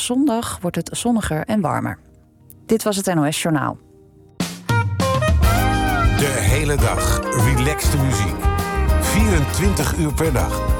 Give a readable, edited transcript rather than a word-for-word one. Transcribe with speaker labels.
Speaker 1: zondag wordt het zonniger en warmer. Dit was het NOS Journaal.
Speaker 2: De hele dag relaxte muziek. 24 uur per dag.